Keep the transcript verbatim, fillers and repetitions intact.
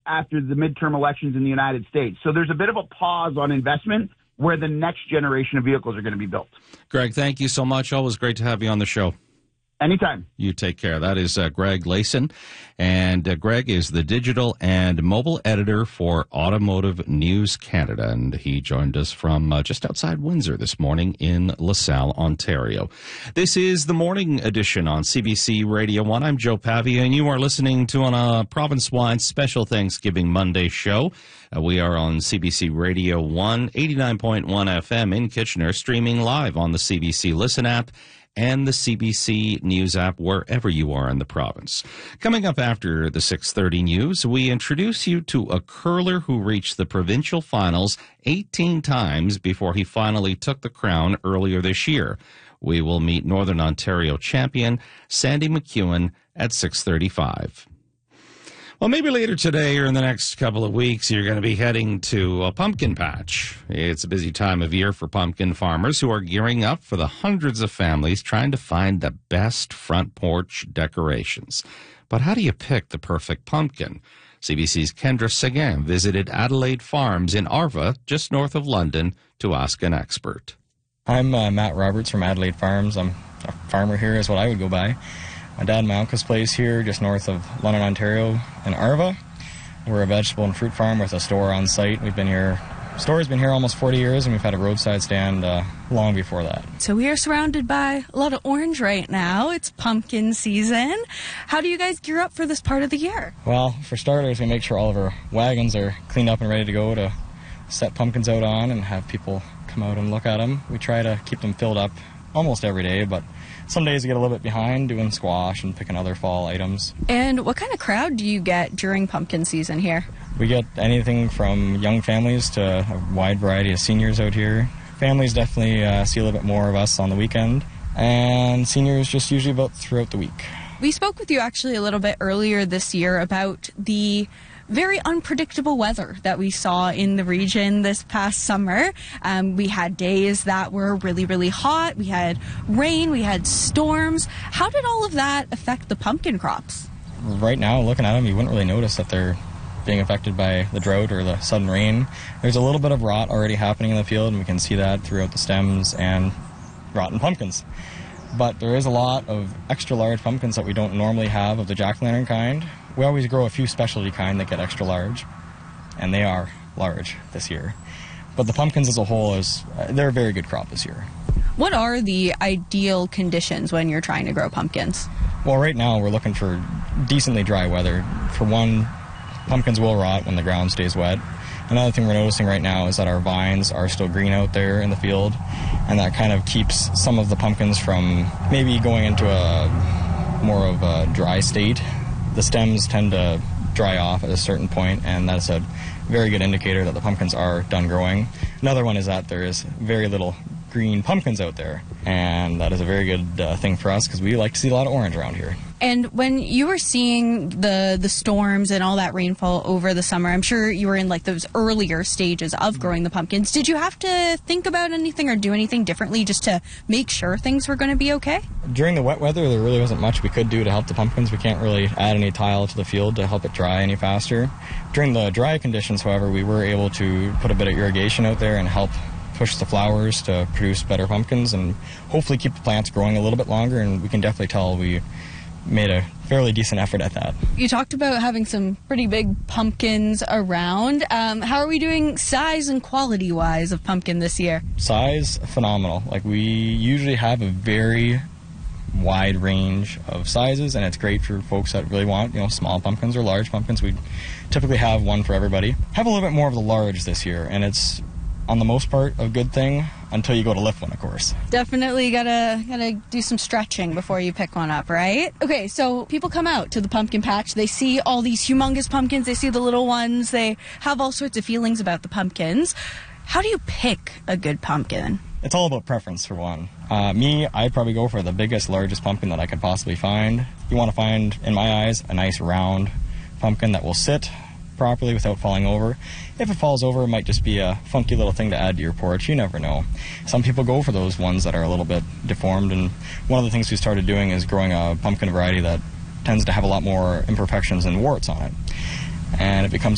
after the midterm elections in the United States. So there's a bit of a pause on investment where the next generation of vehicles are going to be built. Greg, thank you so much. Always great to have you on the show. Anytime. You take care. That is uh, Greg Layson. And uh, Greg is the digital and mobile editor for Automotive News Canada. And he joined us from uh, just outside Windsor this morning in LaSalle, Ontario. This is the morning edition on C B C Radio one. I'm Joe Pavia, and you are listening to on a province-wide special Thanksgiving Monday show. Uh, we are on C B C Radio one, eighty-nine point one F M in Kitchener, streaming live on the C B C Listen app and the C B C News app wherever you are in the province. Coming up after the six thirty news, we introduce you to a curler who reached the provincial finals eighteen times before he finally took the crown earlier this year. We will meet Northern Ontario champion Sandy McEwen at six thirty-five. Well, maybe later today or in the next couple of weeks, you're going to be heading to a pumpkin patch. It's a busy time of year for pumpkin farmers who are gearing up for the hundreds of families trying to find the best front porch decorations. But how do you pick the perfect pumpkin? C B C's Kendra Seguin visited Adelaide Farms in Arva, just north of London, to ask an expert. I'm uh, Matt Roberts from Adelaide Farms. I'm a farmer here is what I would go by. My dad and my uncle's place here, just north of London, Ontario, in Arva. We're a vegetable and fruit farm with a store on site. We've been here, store's been here almost forty years, and we've had a roadside stand uh, long before that. So we are surrounded by a lot of orange right now. It's pumpkin season. How do you guys gear up for this part of the year? Well, for starters, we make sure all of our wagons are cleaned up and ready to go to set pumpkins out on and have people come out and look at them. We try to keep them filled up almost every day, but some days we get a little bit behind doing squash and picking other fall items. And what kind of crowd do you get during pumpkin season here? We get anything from young families to a wide variety of seniors out here. Families definitely uh, see a little bit more of us on the weekend, and seniors just usually about throughout the week. We spoke with you actually a little bit earlier this year about the very unpredictable weather that we saw in the region this past summer. Um, we had days that were really, really hot. We had rain. We had storms. How did all of that affect the pumpkin crops? Right now, looking at them, you wouldn't really notice that they're being affected by the drought or the sudden rain. There's a little bit of rot already happening in the field, and we can see that throughout the stems and rotten pumpkins. But there is a lot of extra large pumpkins that we don't normally have of the jack-o'-lantern kind. We always grow a few specialty kind that get extra large, and they are large this year. But the pumpkins as a whole, is uh, they're a very good crop this year. What are the ideal conditions when you're trying to grow pumpkins? Well, right now we're looking for decently dry weather. For one, pumpkins will rot when the ground stays wet. Another thing we're noticing right now is that our vines are still green out there in the field, and that kind of keeps some of the pumpkins from maybe going into a more of a dry state. The stems tend to dry off at a certain point, and that's a very good indicator that the pumpkins are done growing. Another one is that there is very little green pumpkins out there, and that is a very good uh, thing for us because we like to see a lot of orange around here. And when you were seeing the the storms and all that rainfall over the summer, I'm sure you were in like those earlier stages of growing the pumpkins. Did you have to think about anything or do anything differently just to make sure things were going to be okay? During the wet weather, there really wasn't much we could do to help the pumpkins. We can't really add any tile to the field to help it dry any faster. During the dry conditions, however, we were able to put a bit of irrigation out there and help push the flowers to produce better pumpkins and hopefully keep the plants growing a little bit longer, and we can definitely tell we made a fairly decent effort at that. You talked about having some pretty big pumpkins around. Um, how are we doing size and quality-wise of pumpkin this year? Size, phenomenal. Like, we usually have a very wide range of sizes, and it's great for folks that really want, you know, small pumpkins or large pumpkins. We typically have one for everybody. Have a little bit more of the large this year, and it's on the most part a good thing until you go to lift one, of course. Definitely gotta gotta do some stretching before you pick one up, right? Okay, so people come out to the pumpkin patch, they see all these humongous pumpkins, they see the little ones, they have all sorts of feelings about the pumpkins. How do you pick a good pumpkin? It's all about preference, for one. Uh, me, I'd probably go for the biggest, largest pumpkin that I could possibly find. You want to find, in my eyes, a nice round pumpkin that will sit properly without falling over. If it falls over, it might just be a funky little thing to add to your porch. You never know. Some people go for those ones that are a little bit deformed, and one of the things we started doing is growing a pumpkin variety that tends to have a lot more imperfections and warts on it. And it becomes